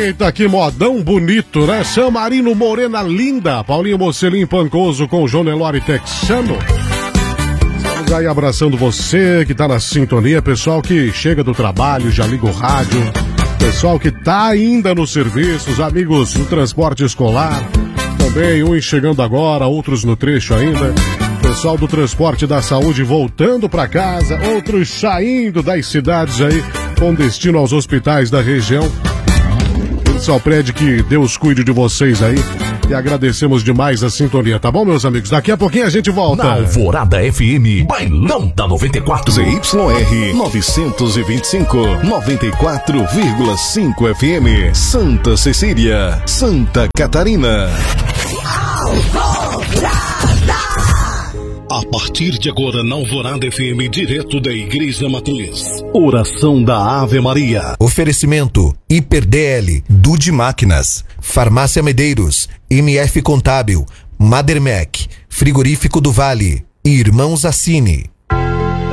Eita, que modão bonito, né? San Marino, Morena Linda, Paulinho Mocelin Pancoso com João Nelore Texano. Estamos aí abraçando você que tá na sintonia, pessoal que chega do trabalho, já liga o rádio, pessoal que tá ainda nos serviços, amigos do transporte escolar, também uns chegando agora, outros no trecho ainda. Pessoal do transporte da saúde voltando para casa, outros saindo das cidades aí, com destino aos hospitais da região. Só pede que Deus cuide de vocês aí e agradecemos demais a sintonia, tá bom, meus amigos? Daqui a pouquinho a gente volta. Na Alvorada FM, Bailão da 94. ZYR 925, 94,5 FM, Santa Cecília, Santa Catarina. A partir de agora, na Alvorada FM, direto da Igreja Matriz. Oração da Ave Maria. Oferecimento: HiperDL, Dude Máquinas, Farmácia Medeiros, MF Contábil, Madermec, Frigorífico do Vale e Irmãos Assini.